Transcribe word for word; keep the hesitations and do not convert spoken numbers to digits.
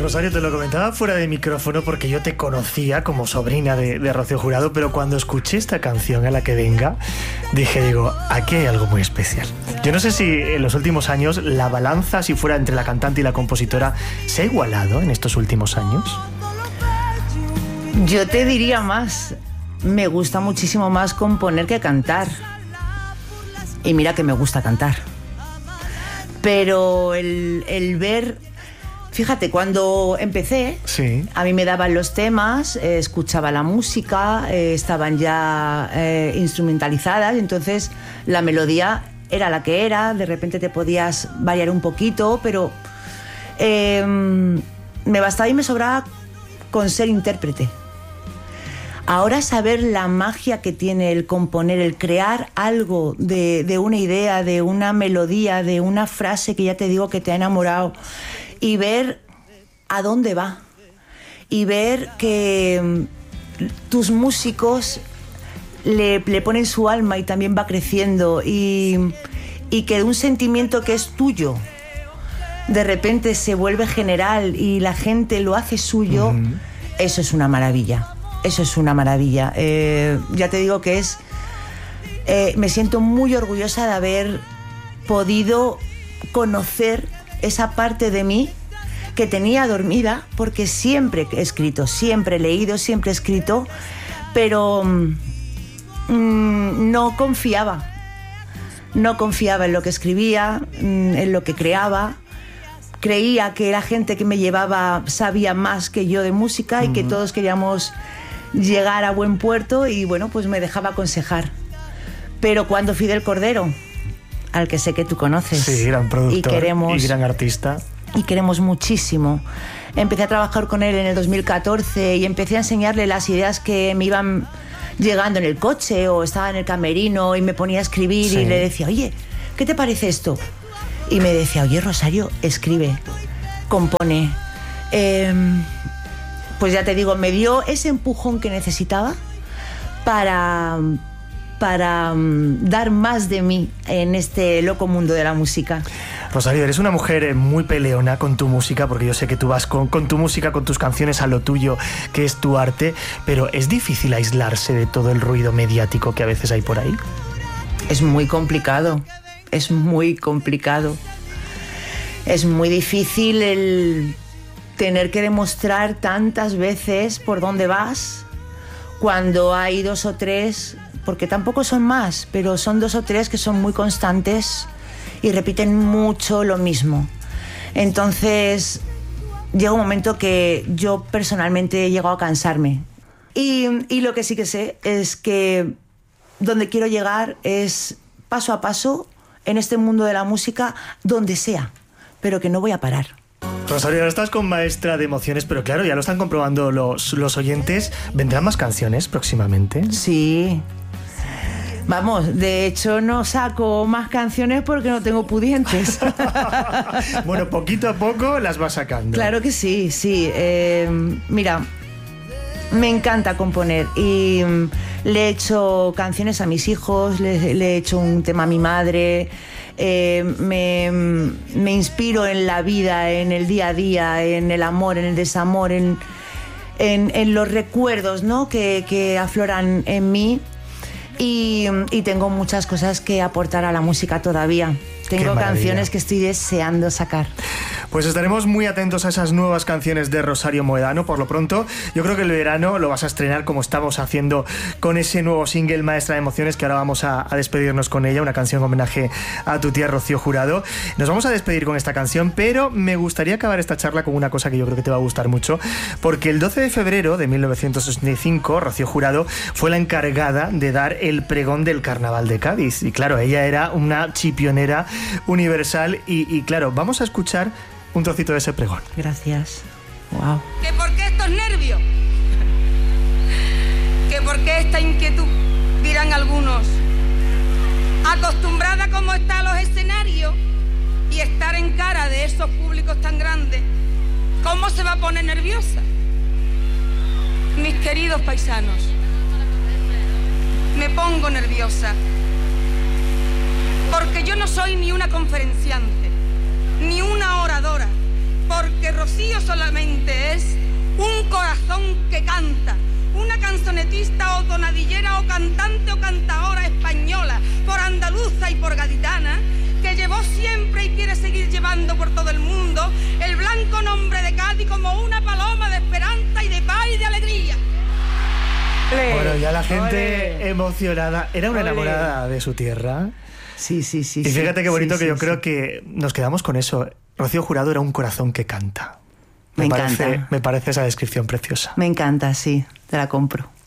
Rosario, te lo comentaba fuera de micrófono porque yo te conocía como sobrina de, de Rocío Jurado, pero cuando escuché esta canción, A la que venga, dije, digo, aquí hay algo muy especial. Yo no sé si en los últimos años la balanza, si fuera entre la cantante y la compositora, se ha igualado en estos últimos años. Yo te diría más, me gusta muchísimo más componer que cantar. Y mira que me gusta cantar. Pero el, el ver... Fíjate, cuando empecé, sí. A mí me daban los temas, eh, escuchaba la música, eh, estaban ya eh, instrumentalizadas, entonces la melodía era la que era, de repente te podías variar un poquito, pero eh, me bastaba y me sobraba con ser intérprete. Ahora saber la magia que tiene el componer, el crear algo de, de una idea, de una melodía, de una frase que ya te digo que te ha enamorado, y ver a dónde va, y ver que tus músicos le, le ponen su alma y también va creciendo, y, y que un sentimiento que es tuyo de repente se vuelve general y la gente lo hace suyo, uh-huh. Eso es una maravilla, eso es una maravilla. Eh, ya te digo que es, eh, me siento muy orgullosa de haber podido conocer esa parte de mí que tenía dormida, porque siempre he escrito, siempre he leído, siempre he escrito, pero mmm, no confiaba, no confiaba en lo que escribía, mmm, en lo que creaba. Creía que la gente que me llevaba sabía más que yo de música y uh-huh. que todos queríamos llegar a buen puerto, y bueno, pues me dejaba aconsejar. Pero cuando Fidel Cordero, al que sé que tú conoces, sí, gran productor y, queremos, y gran artista, y queremos muchísimo, empecé a trabajar con él en el dos mil catorce y empecé a enseñarle las ideas que me iban llegando en el coche, o estaba en el camerino y me ponía a escribir, sí. Y le decía, oye, ¿qué te parece esto? Y me decía, oye, Rosario, escribe, compone. Eh, pues ya te digo, me dio ese empujón que necesitaba para... para um, dar más de mí en este loco mundo de la música. Rosario, eres una mujer muy peleona con tu música, porque yo sé que tú vas con, con tu música, con tus canciones, a lo tuyo, que es tu arte, pero ¿es difícil aislarse de todo el ruido mediático que a veces hay por ahí? Es muy complicado, es muy complicado. Es muy difícil el tener que demostrar tantas veces por dónde vas, cuando hay dos o tres... porque tampoco son más, pero son dos o tres que son muy constantes y repiten mucho lo mismo. Entonces llega un momento que yo personalmente he llegado a cansarme. Y, y lo que sí que sé es que donde quiero llegar es paso a paso en este mundo de la música, donde sea, pero que no voy a parar. Rosario, ahora estás con Maestra de Emociones, pero claro, ya lo están comprobando los, los oyentes. ¿Vendrán más canciones próximamente? Sí. Vamos, de hecho no saco más canciones porque no tengo pudientes. Bueno, poquito a poco las vas sacando. Claro que sí, sí. Eh, mira, me encanta componer y le he hecho canciones a mis hijos, le, le he hecho un tema a mi madre. Eh, me, me inspiro en la vida, en el día a día, en el amor, en el desamor, en, en, en los recuerdos, ¿no? que, que afloran en mí. Y, y tengo muchas cosas que aportar a la música todavía. Tengo canciones que estoy deseando sacar. Pues estaremos muy atentos a esas nuevas canciones de Rosario Moedano. Por lo pronto, yo creo que el verano lo vas a estrenar, como estamos haciendo con ese nuevo single, Maestra de Emociones, que ahora vamos a, a despedirnos con ella, una canción en homenaje a tu tía Rocío Jurado. Nos vamos a despedir con esta canción, pero me gustaría acabar esta charla con una cosa que yo creo que te va a gustar mucho, porque el doce de febrero de mil novecientos sesenta y cinco, Rocío Jurado fue la encargada de dar el pregón del Carnaval de Cádiz. Y claro, ella era una chipionera universal y, y claro, vamos a escuchar un trocito de ese pregón. Gracias. Wow. ¿Que por qué estos nervios? ¿Que por qué esta inquietud? Dirán algunos. Acostumbrada como está a los escenarios y estar en cara de esos públicos tan grandes, ¿cómo se va a poner nerviosa? Mis queridos paisanos, me pongo nerviosa porque yo no soy ni una conferenciante, ni una oradora, porque Rocío solamente es un corazón que canta, una canzonetista o tonadillera o cantante o cantadora española, por andaluza y por gaditana, que llevó siempre y quiere seguir llevando por todo el mundo el blanco nombre de Cádiz como una paloma de esperanza y de paz y de alegría. Bueno, ya la gente Olé. emocionada. Era una Olé. enamorada de su tierra. Sí, sí, sí. Y fíjate sí, qué bonito sí, que sí, yo sí. creo que nos quedamos con eso. Rocío Jurado era un corazón que canta. Me, me encanta. Parece, me parece esa descripción preciosa. Me encanta, sí. Te la compro.